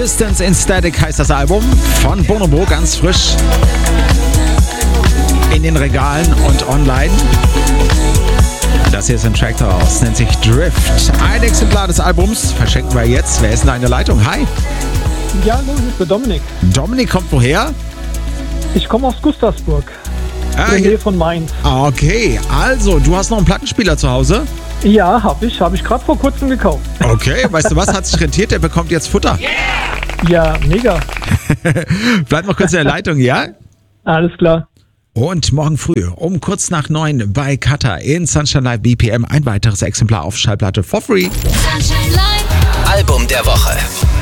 Distance in Static heißt das Album von Bonobo, ganz frisch in den Regalen und online. Das hier ist ein Track daraus, nennt sich Drift. Ein Exemplar des Albums verschenken wir jetzt. Wer ist denn da in der Leitung? Hi. Ja, hallo, hier ist der Dominik. Dominik kommt woher? Ich komme aus Gustavsburg, in der Nähe von Mainz. Okay, also du hast noch einen Plattenspieler zu Hause? Ja, habe ich gerade vor kurzem gekauft. Okay, weißt du was, hat sich rentiert, der bekommt jetzt Futter. Ja, mega. Bleib noch kurz in der Leitung, ja? Alles klar. Und morgen früh um kurz nach 9 bei Kata in Sunshine Live BPM ein weiteres Exemplar auf Schallplatte for free. Sunshine Live. Album der Woche.